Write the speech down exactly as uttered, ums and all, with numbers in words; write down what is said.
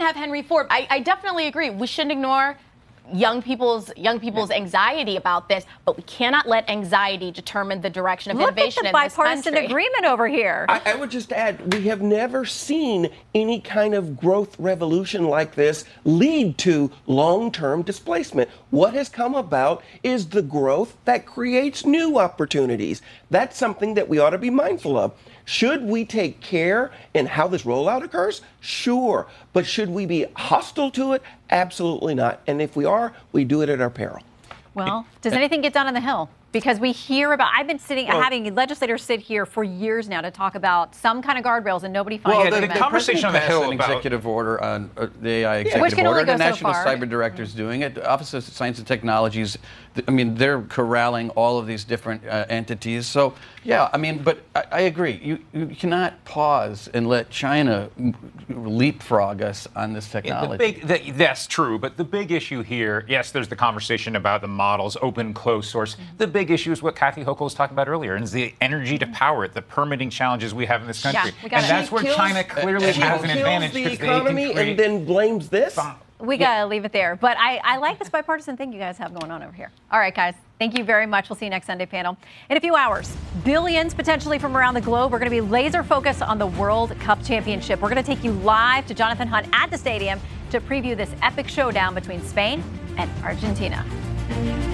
have Henry Ford. I, I definitely agree. We shouldn't ignore young people's young people's anxiety about this, but we cannot let anxiety determine the direction of Look innovation at the in this bipartisan country. agreement over here. I, I would just add, we have never seen any kind of growth revolution like this lead to long-term displacement. What has come about is the growth that creates new opportunities. That's something that we ought to be mindful of. Should we take care in how this rollout occurs? Sure. But should we be hostile to it? Absolutely not. And if we are, we do it at our peril. Well, does anything get done on the Hill? Because we hear about, I've been sitting, well, having legislators sit here for years now to talk about some kind of guardrails, and nobody finds well, them. the, the conversation on the Hill an about executive order on uh, the A I executive Which can order. only go the so National far. Cyber Director is doing it. The Office of Science and Technologies, I mean, they're corralling all of these different uh, entities. So, yeah, I mean, but I, I agree. You, you cannot pause and let China leapfrog us on this technology. Yeah, the big, the, that's true, but the big issue here, yes, there's the conversation about the models, open, closed source. Mm-hmm. The big issue is what Kathy Hochul was talking about earlier, and is the energy to power it, the permitting challenges we have in this country. Yeah, and that's where kills, China clearly she has an kills advantage. the because they can economy create and then blames this. We got to leave it there. But I, I like this bipartisan thing you guys have going on over here. All right, guys. Thank you very much. We'll see you next Sunday panel. In a few hours, billions potentially from around the globe. We're going to be laser focused on the World Cup Championship. We're going to take you live to Jonathan Hunt at the stadium to preview this epic showdown between Spain and Argentina.